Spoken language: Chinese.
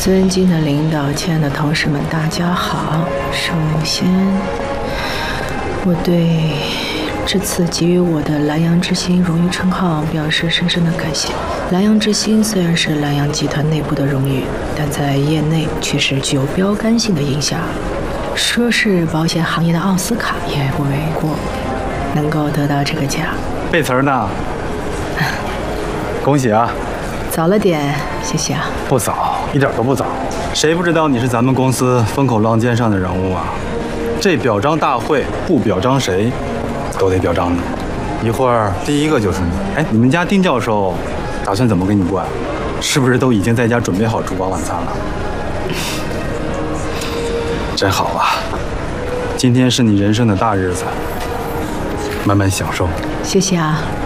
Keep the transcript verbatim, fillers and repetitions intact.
尊敬的领导，亲爱的同事们，大家好。首先，我对这次给予我的蓝洋之星荣誉称号表示深深的感谢。蓝洋之星虽然是蓝洋集团内部的荣誉，但在业内却是具有标杆性的影响。说是保险行业的奥斯卡也不为过。能够得到这个奖， 背词儿呢？恭喜啊！ 早了点，谢谢啊。 不早，一点都不早。谁不知道你是咱们公司风口浪尖上的人物啊？这表彰大会不表彰谁，都得表彰你。一会儿第一个就是你。哎，你们家丁教授打算怎么跟你过啊？是不是都已经在家准备好烛光晚餐了？真好啊！今天是你人生的大日子，慢慢享受。 谢谢啊。